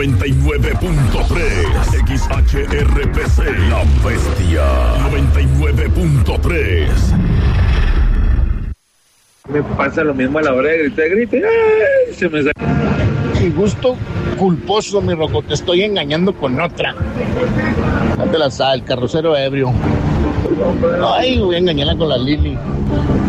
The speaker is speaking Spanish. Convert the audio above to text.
99.3 XHRPC, La Bestia. 99.3. Me pasa lo mismo a la hora de gritar, grite. ¡Ay! Se me sale. Mi gusto culposo, mi Rocco, te estoy engañando con otra. Date la sal, carrocero ebrio. Ay, voy a engañarla con la Lili.